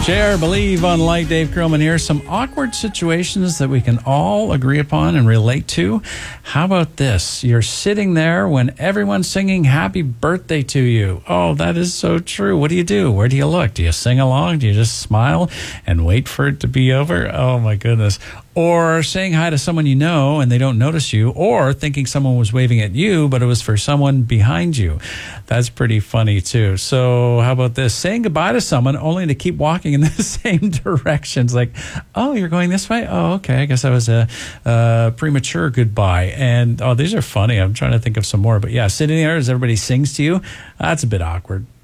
Share, believe on Light. Dave Krillman here. Some awkward situations that we can all agree upon and relate to. How about this? You're sitting there when everyone's singing happy birthday to you. Oh, that is so true. What do you do? Where do you look? Do you sing along? Do you just smile and wait for it to be over? Oh, my goodness. Or saying hi to someone you know and they don't notice you, or thinking someone was waving at you, but it was for someone behind you. That's pretty funny, too. So how about this? Saying goodbye to someone only to keep walking in the same direction. It's like, oh, you're going this way? Oh, okay. I guess that was a premature goodbye. And, oh, these are funny. I'm trying to think of some more. But, yeah, sitting there as everybody sings to you, that's a bit awkward.